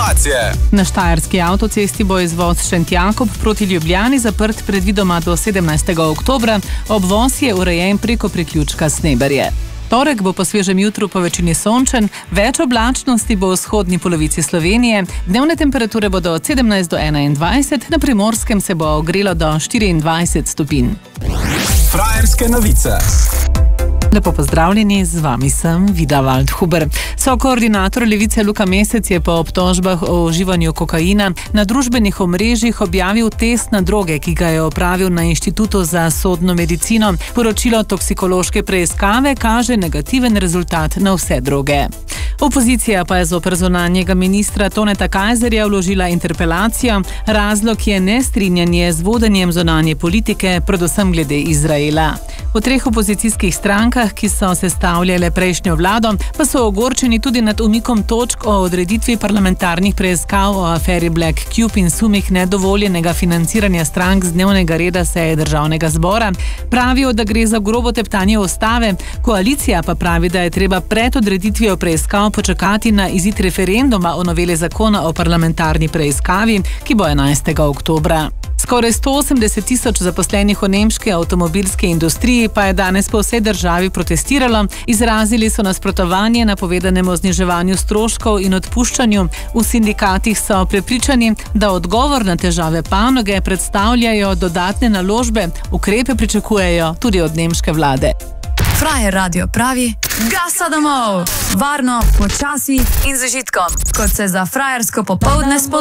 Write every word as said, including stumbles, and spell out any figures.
informacije. Na štajerski avtocesti bo izvoz Šentjakob proti Ljubljani zaprt predvidoma do sedemnajstega oktobra. Obvoz je urejen preko priključka Sneberje. Torek bo po svežem jutru po večini sončen, več oblačnosti bo v vzhodni polovici Slovenije, dnevne temperature bodo od sedemnajst do enaindvajset, na Primorskem se bo ogrelo do štiriindvajset stopinj. Frajerske novice. Lepo pozdravljeni, z vami sem Vida Waldhuber. Sokoordinator Levice Luka Mesec je po obtožbah o uživanju kokaina na družbenih omrežjih objavil test na droge, ki ga je opravil na Inštitutu za sodno medicino. Poročilo toksikološke preiskave kaže negativen rezultat na vse droge. Opozicija pa je zoper zunanjega ministra Toneta Kajzerja vložila interpelacijo. Razlog je nestrinjanje z vodenjem zunanje politike, predvsem glede Izraela. V treh opozicijskih strankah, ki so sestavljale prejšnjo vlado, pa so ogorčeni tudi nad umikom točk o odreditvi parlamentarnih preiskav o aferi Black Cube in sumih nedovoljenega financiranja strank z dnevnega reda seje državnega zbora. Pravijo, da gre za grobo teptanje ustave, koalicija pa pravi, da je treba pred odreditvijo preiskav počakati na izid referenduma o noveli zakona o parlamentarni preiskavi, ki bo enajstega oktobra. Skoraj sto osemdeset tisoč zaposlenih v nemški avtomobilski industriji pa je danes po vsej državi protestiralo. Izrazili so nasprotovanje napovedanemu zniževanju stroškov in odpuščanju. V sindikatih so prepričani, da odgovor na težave panoge predstavljajo dodatne naložbe. Ukrepe pričakujejo tudi od nemške vlade. Frajer radio pravi: gasa domov! Varno, počasi in z užitkom, kot se za frajersko popoldne spodobi.